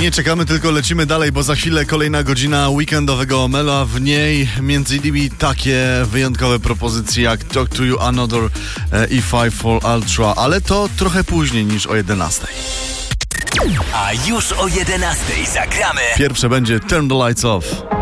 Nie czekamy, tylko lecimy dalej, bo za chwilę kolejna godzina weekendowego Melo, a w niej między innymi takie wyjątkowe propozycje jak Talk to You Another i Five for Ultra, ale to trochę później niż o 11. A już o 11 zagramy. Pierwsze będzie Turn the Lights Off.